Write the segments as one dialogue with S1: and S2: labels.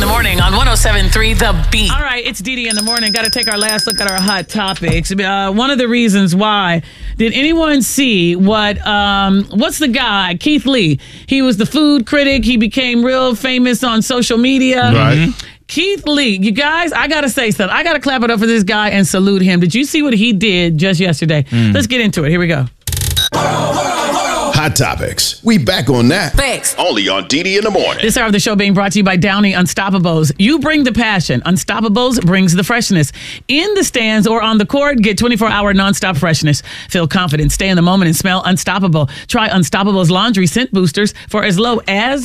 S1: in the morning on 107.3 The Beat.
S2: All right, it's Dee in the morning. Got to take our last look at our hot topics. One of the reasons why. Did anyone see what's the guy, Keith Lee? He was the food critic. He became real famous on social media.
S3: Right.
S2: Keith Lee, you guys, I got to say something. I got to clap it up for this guy and salute him. Did you see what he did just yesterday? Let's get into it. Here we go.
S3: Hot Topics. We back on that.
S1: Thanks.
S3: Only on Dee in the morning.
S2: This hour of the show being brought to you by Downy Unstoppables. You bring the passion. Unstoppables brings the freshness. In the stands or on the court, get 24-hour nonstop freshness. Feel confident, stay in the moment, and smell unstoppable. Try Unstoppables laundry scent boosters for as low as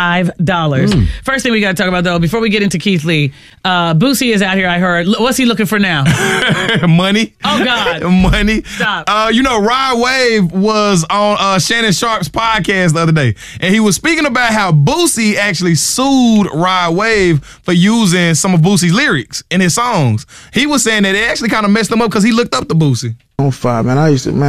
S2: $5. First thing we got to talk about, though, before we get into Keith Lee, Boosie is out here, I heard. What's he looking for now?
S4: Money.
S2: Oh, God.
S4: Money.
S2: Stop.
S4: Rod Wave was on Shannon Sharp's podcast the other day, and he was speaking about how Boosie actually sued Rod Wave for using some of Boosie's lyrics in his songs. He was saying that it actually kind of messed him up because he looked up to Boosie.
S5: On fire, man.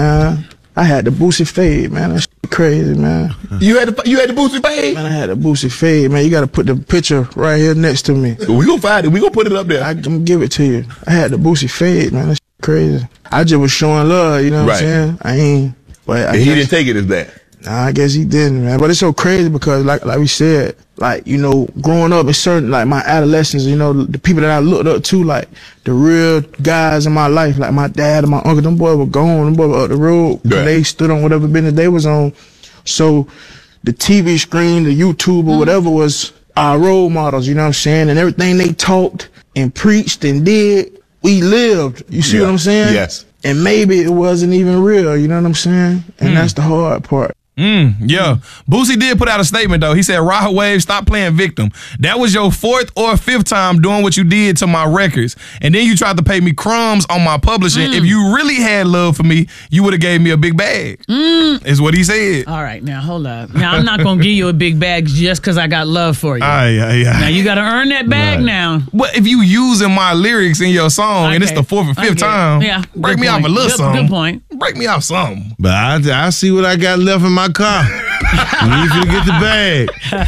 S5: I had the Boosie fade, man. That shit crazy, man.
S3: You had the Boosie fade?
S5: Man, I had the Boosie fade, man. You got to put the picture right here next to me.
S3: We gonna find it. We gonna put it up there.
S5: I'm gonna give it to you. I had the Boosie fade, man. That shit crazy. I just was showing love, you know what I'm saying? But
S3: he didn't take it as that.
S5: Nah, I guess he didn't, man. But it's so crazy because, like we said, growing up in certain, my adolescence, the people that I looked up to, the real guys in my life, like my dad and my uncle, them boys were gone. Them boys were up the road.
S3: Right.
S5: They stood on whatever business they was on. So the TV screen, the YouTube or whatever was our role models, you know what I'm saying? And everything they talked and preached and did, we lived. You see what I'm saying?
S3: Yes.
S5: And maybe it wasn't even real, you know what I'm saying? And that's the hard part.
S4: Yeah. Boosie did put out a statement, though. He said, Rod Wave, stop playing victim. That was your 4th or 5th time doing what you did to my records. And then you tried to pay me crumbs on my publishing. If you really had love for me, you would have gave me a big bag, is what he said.
S2: All right, now, hold up. Now, I'm not going to give you a big bag just because I got love for you. Now, you got to earn that bag now.
S4: But if you using my lyrics in your song and it's the 4th or 5th time, break me off a little something.
S2: Good point.
S4: Break me off something.
S6: But I see what I got left in my car. You need to get the bag.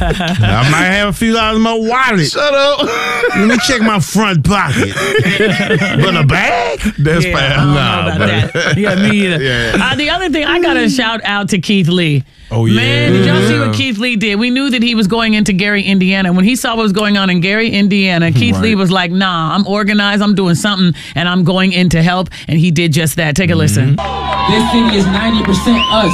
S6: I might have a few dollars in my wallet.
S4: Shut up.
S6: Let me check my front pocket. But a bag?
S4: That's
S2: I
S4: fine.
S2: don't know about that. Yeah, me either. The other thing, I got to shout out to Keith Lee.
S4: Oh, yeah.
S2: Man, did y'all see what Keith Lee did? We knew that he was going into Gary, Indiana. When he saw what was going on in Gary, Indiana, Keith Lee was like, nah, I'm organized, I'm doing something, and I'm going in to help. And he did just that. Take a listen.
S7: This city is 90% us.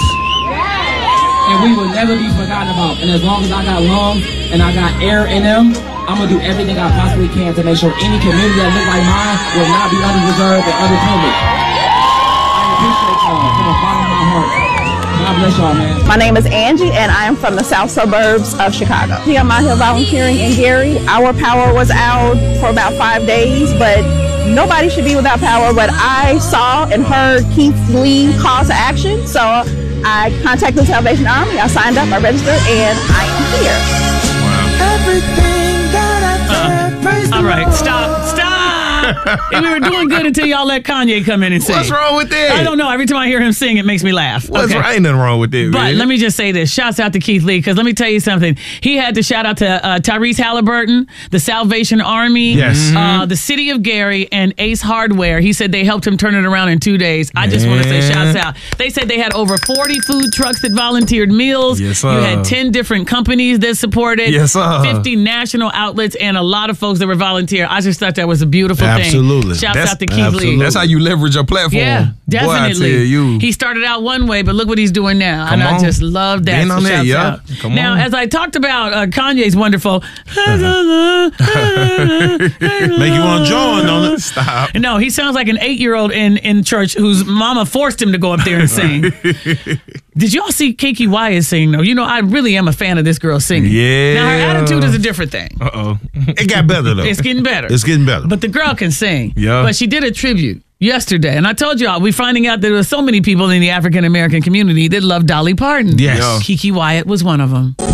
S7: And we will never be forgotten about. And as long as I got lungs and I got air in them, I'm going to do everything I possibly can to make sure any community that looks like mine will not be underdeserved and underprivileged. I appreciate y'all from the bottom of my heart. God bless y'all, man.
S8: My name is Angie, and I am from the south suburbs of Chicago. I'm out here volunteering in Gary. Our power was out for about 5 days, but nobody should be without power. But I saw and heard Keith Lee call to action, so I contacted the Salvation Army. I signed up, I registered, and I am here.
S7: Everything that I've heard,
S2: All right, stop. And we were doing good until y'all let Kanye come in and sing.
S4: What's wrong with that?
S2: I don't know. Every time I hear him sing, it makes me laugh.
S4: What's right? Ain't nothing wrong with that,
S2: But
S4: man.
S2: let me just say this. Shouts out to Keith Lee, because let me tell you something. He had to shout out to Tyrese Halliburton, the Salvation Army, the City of Gary, and Ace Hardware. He said they helped him turn it around in 2 days. I just want to say shouts out. They said they had over 40 food trucks that volunteered meals.
S4: Yes, sir.
S2: You had 10 different companies that supported.
S4: Yes, sir.
S2: 50 national outlets, and a lot of folks that were volunteer. I just thought that was a beautiful thing.
S6: Absolutely.
S2: Shouts out to Keith Lee.
S4: That's how you leverage your platform.
S2: Yeah, definitely.
S4: Boy, I tell you.
S2: He started out one way, but look what he's doing now.
S4: Come
S2: and
S4: on.
S2: I just love that.
S4: Been on that,
S2: shouts
S4: yeah.
S2: out.
S4: Come
S2: now,
S4: on.
S2: as I talked about, Kanye's wonderful.
S6: Make you want to join, don't it?
S4: Stop.
S2: No, he sounds like an 8-year-old in church whose mama forced him to go up there and sing. Did y'all see Keke Wyatt sing, though? You know, I really am a fan of this girl singing.
S4: Yeah.
S2: Now, her attitude is a different thing.
S4: Uh-oh.
S6: It got better, though.
S2: It's getting better.
S6: It's getting better.
S2: But the girl can sing.
S4: Yeah.
S2: But she did a tribute yesterday. And I told y'all, we're finding out that there were so many people in the African-American community that love Dolly Parton.
S6: Yes.
S4: Yeah.
S2: Keke Wyatt was one of them.